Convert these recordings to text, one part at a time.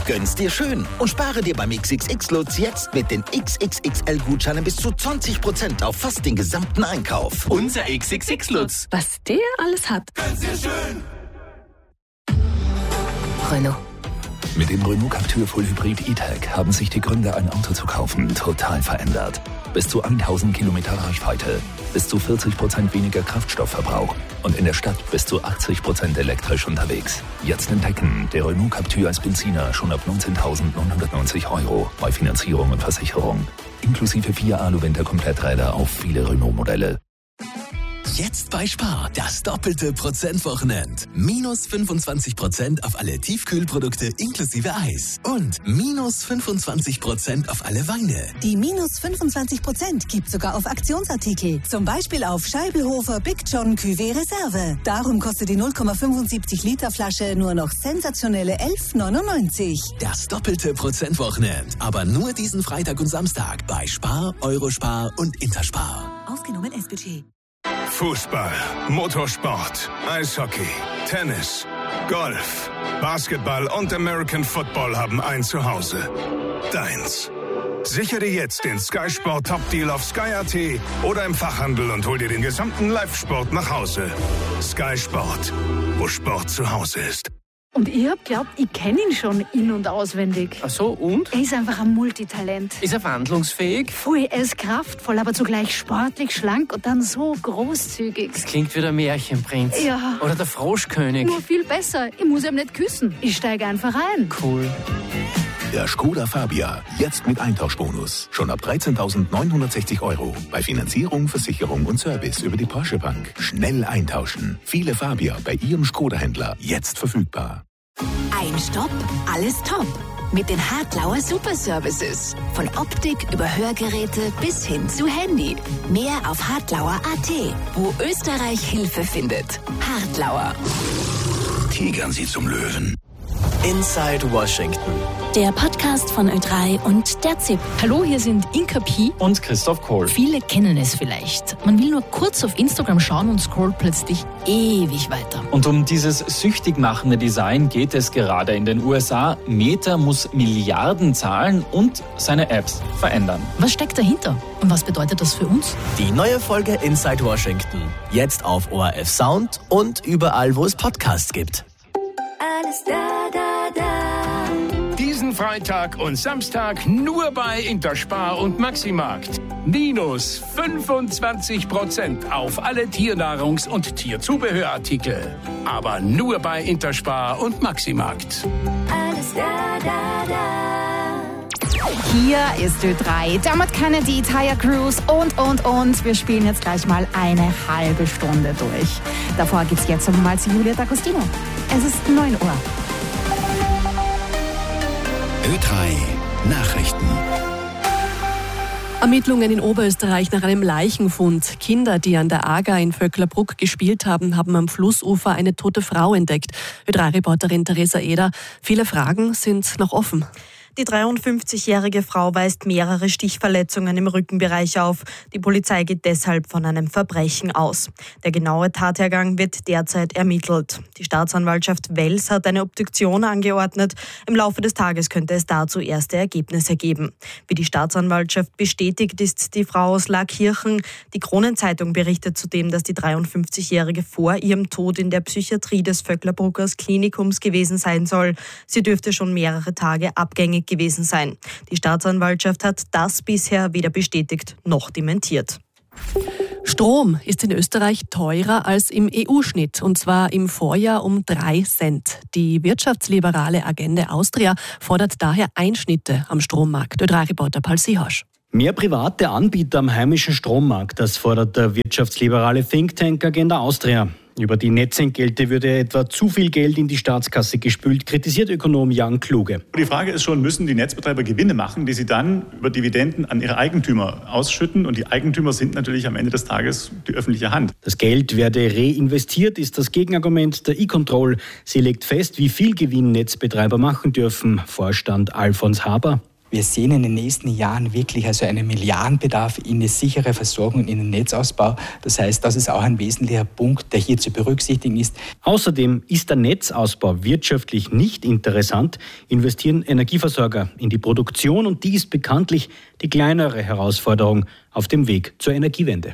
Gönn's dir schön und spare dir beim XXX-Lutz jetzt mit den XXXL-Gutscheinen bis zu 20% auf fast den gesamten Einkauf. Unser XXX-Lutz. Was der alles hat. Gönn's dir schön. Renault. Mit dem Renault Captur Full Hybrid E-Tech haben sich die Gründe, ein Auto zu kaufen, total verändert. Bis zu 1000 Kilometer Reichweite, bis zu 40% weniger Kraftstoffverbrauch und in der Stadt bis zu 80% elektrisch unterwegs. Jetzt entdecken, der Renault Captur als Benziner schon ab 19.990 € bei Finanzierung und Versicherung. Inklusive 4 Alu-Winter-Kompletträder auf viele Renault-Modelle. Jetzt bei Spar, das doppelte Prozentwochenend. Minus 25% auf alle Tiefkühlprodukte inklusive Eis. Und minus 25% auf alle Weine. Die minus 25% gibt sogar auf Aktionsartikel. Zum Beispiel auf Scheibelhofer Big John Cuvée Reserve. Darum kostet die 0,75 Liter Flasche nur noch sensationelle 11,99. Das doppelte Prozentwochenend. Aber nur diesen Freitag und Samstag bei Spar, Eurospar und Interspar. Aufgenommen S-Budget. Fußball, Motorsport, Eishockey, Tennis, Golf, Basketball und American Football haben ein Zuhause. Deins. Sichere jetzt den Sky Sport Top Deal auf Sky.at oder im Fachhandel und hol dir den gesamten Live-Sport nach Hause. Sky Sport, wo Sport zu Hause ist. Und ich hab glaubt, ich kenne ihn schon in- und auswendig. Ach so, und? Er ist einfach ein Multitalent. Ist er wandlungsfähig? Voll, er ist kraftvoll, aber zugleich sportlich, schlank und dann so großzügig. Das klingt wie der Märchenprinz. Ja. Oder der Froschkönig. Nur viel besser. Ich muss ihm nicht küssen. Ich steige einfach ein. Cool. Der Skoda Fabia, jetzt mit Eintauschbonus. Schon ab 13.960 €. Bei Finanzierung, Versicherung und Service über die Porsche Bank. Schnell eintauschen. Viele Fabia bei Ihrem Skoda-Händler jetzt verfügbar. Ein Stopp, alles top. Mit den Hartlauer Superservices. Von Optik über Hörgeräte bis hin zu Handy. Mehr auf hartlauer.at, wo Österreich Hilfe findet. Hartlauer. Tigern Sie zum Löwen. Inside Washington. Der Podcast von Ö3 und der ZIP. Hallo, hier sind Inka Pi Und Christoph Kohl. Viele kennen es vielleicht. Man will nur kurz auf Instagram schauen und scrollt plötzlich ewig weiter. Und um dieses süchtig machende Design geht es gerade in den USA. Meta muss Milliarden zahlen und seine Apps verändern. Was steckt dahinter? Und was bedeutet das für uns? Die neue Folge Inside Washington. Jetzt auf ORF Sound und überall, wo es Podcasts gibt. Alles da, da, da. Diesen Freitag und Samstag nur bei Interspar und Maximarkt. Minus 25% auf alle Tiernahrungs- und Tierzubehörartikel. Aber nur bei Interspar und Maximarkt. Alles da, da, da. Hier ist Ö3, Dermot Kennedy, Taya Cruz und. Wir spielen jetzt gleich mal eine halbe Stunde durch. Davor geht's jetzt mal zu Julia D'Agostino. Es ist 9 Uhr. Ö3 Nachrichten. Ermittlungen in Oberösterreich nach einem Leichenfund. Kinder, die an der Aga in Vöcklerbruck gespielt haben, haben am Flussufer eine tote Frau entdeckt. Ö3-Reporterin Theresa Eder. Viele Fragen sind noch offen. Die 53-jährige Frau weist mehrere Stichverletzungen im Rückenbereich auf. Die Polizei geht deshalb von einem Verbrechen aus. Der genaue Tathergang wird derzeit ermittelt. Die Staatsanwaltschaft Wels hat eine Obduktion angeordnet. Im Laufe des Tages könnte es dazu erste Ergebnisse geben. Wie die Staatsanwaltschaft bestätigt, ist die Frau aus Laakirchen. Die Kronenzeitung berichtet zudem, dass die 53-jährige vor ihrem Tod in der Psychiatrie des Vöcklerbruckers Klinikums gewesen sein soll. Sie dürfte schon mehrere Tage abgängig gewesen sein. Die Staatsanwaltschaft hat das bisher weder bestätigt noch dementiert. Strom ist in Österreich teurer als im EU-Schnitt, und zwar im Vorjahr um 3 Cent. Die wirtschaftsliberale Agenda Austria fordert daher Einschnitte am Strommarkt. Ö3-Reporter Paul Seehosch. Mehr private Anbieter am heimischen Strommarkt, das fordert der wirtschaftsliberale Think Tank Agenda Austria. Über die Netzentgelte würde etwa zu viel Geld in die Staatskasse gespült, kritisiert Ökonom Jan Kluge. Die Frage ist schon, müssen die Netzbetreiber Gewinne machen, die sie dann über Dividenden an ihre Eigentümer ausschütten? Und die Eigentümer sind natürlich am Ende des Tages die öffentliche Hand. Das Geld werde reinvestiert, ist das Gegenargument der E-Control. Sie legt fest, wie viel Gewinn Netzbetreiber machen dürfen. Vorstand Alfons Haber. Wir sehen in den nächsten Jahren wirklich also einen Milliardenbedarf in eine sichere Versorgung, in den Netzausbau. Das heißt, das ist auch ein wesentlicher Punkt, der hier zu berücksichtigen ist. Außerdem ist der Netzausbau wirtschaftlich nicht interessant, investieren Energieversorger in die Produktion und die ist bekanntlich die kleinere Herausforderung auf dem Weg zur Energiewende.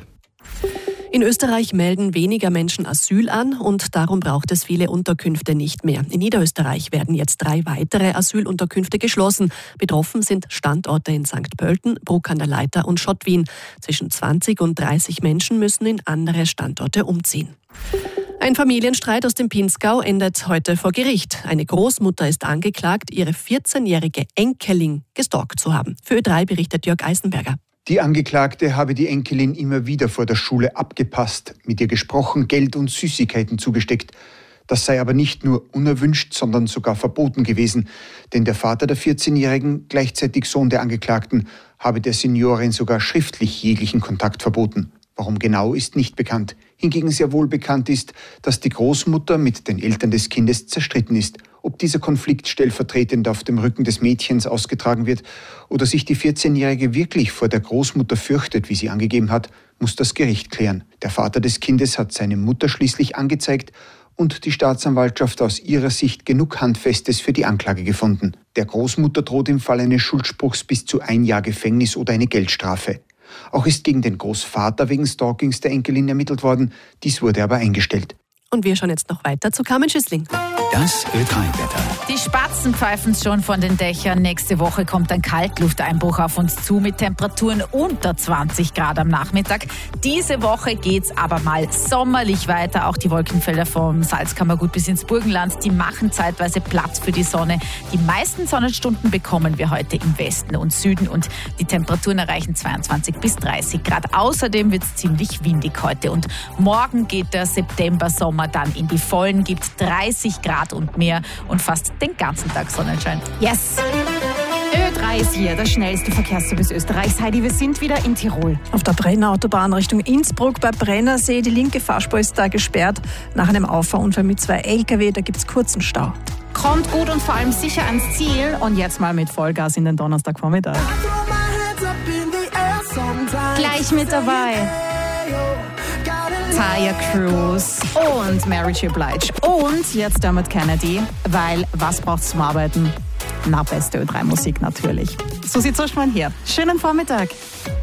In Österreich melden weniger Menschen Asyl an und darum braucht es viele Unterkünfte nicht mehr. In Niederösterreich werden jetzt 3 weitere Asylunterkünfte geschlossen. Betroffen sind Standorte in St. Pölten, Bruck an der Leitha und Schottwien. Zwischen 20 und 30 Menschen müssen in andere Standorte umziehen. Ein Familienstreit aus dem Pinzgau endet heute vor Gericht. Eine Großmutter ist angeklagt, ihre 14-jährige Enkelin gestalkt zu haben. Für Ö3 berichtet Jörg Eisenberger. Die Angeklagte habe die Enkelin immer wieder vor der Schule abgepasst, mit ihr gesprochen, Geld und Süßigkeiten zugesteckt. Das sei aber nicht nur unerwünscht, sondern sogar verboten gewesen. Denn der Vater der 14-Jährigen, gleichzeitig Sohn der Angeklagten, habe der Seniorin sogar schriftlich jeglichen Kontakt verboten. Warum genau, ist nicht bekannt. Hingegen sehr wohl bekannt ist, dass die Großmutter mit den Eltern des Kindes zerstritten ist. Ob dieser Konflikt stellvertretend auf dem Rücken des Mädchens ausgetragen wird oder sich die 14-Jährige wirklich vor der Großmutter fürchtet, wie sie angegeben hat, muss das Gericht klären. Der Vater des Kindes hat seine Mutter schließlich angezeigt und die Staatsanwaltschaft aus ihrer Sicht genug Handfestes für die Anklage gefunden. Der Großmutter droht im Fall eines Schuldspruchs bis zu 1 Jahr Gefängnis oder eine Geldstrafe. Auch ist gegen den Großvater wegen Stalkings der Enkelin ermittelt worden. Dies wurde aber eingestellt. Und wir schauen jetzt noch weiter zu Carmen Schüssling. Das Ö3-Wetter. Die Spatzen pfeifen schon von den Dächern. Nächste Woche kommt ein Kaltlufteinbruch auf uns zu mit Temperaturen unter 20 Grad am Nachmittag. Diese Woche geht's aber mal sommerlich weiter. Auch die Wolkenfelder vom Salzkammergut bis ins Burgenland, die machen zeitweise Platz für die Sonne. Die meisten Sonnenstunden bekommen wir heute im Westen und Süden und die Temperaturen erreichen 22 bis 30 Grad. Außerdem wird's ziemlich windig heute und morgen geht der September-Sommer dann in die Vollen, gibt 30 Grad und mehr und fast den ganzen Tag Sonnenschein. Yes! Ö3 ist hier, der schnellste Verkehrsservice Österreichs. Heidi, wir sind wieder in Tirol. Auf der Brenner Autobahn Richtung Innsbruck bei Brennersee. Die linke Fahrspur ist da gesperrt. Nach einem Auffahrunfall mit 2 LKW, da gibt es kurzen Stau. Kommt gut und vor allem sicher ans Ziel. Und jetzt mal mit Vollgas in den Donnerstagvormittag. Gleich mit dabei Taya Cruz und Mary J. Blige. Und jetzt Dermot Kennedy, weil was braucht's zum Arbeiten? Na, beste Ö3-Musik natürlich. So sieht's aus, mein Herr. Schönen Vormittag.